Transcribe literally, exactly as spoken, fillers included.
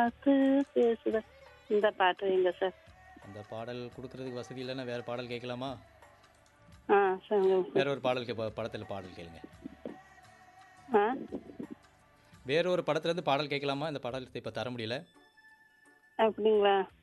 பார்த்து பேசுத இந்த பாட்டு வைங்க சார். அந்த பாடல் கொடுக்கறதுக்கு வசதி இல்லைன்னா வேறு பாடல் கேட்கலாமா? ஆ சொல்லுங்க வேற சார். ஒரு பாடல் கே படத்தில் பாடல் கேளுங்க. ஆ வேற ஒரு படத்துலேருந்து பாடல் கேட்கலாமா? இந்த பாடல் இப்போ தர முடியல. அப்படிங்களா?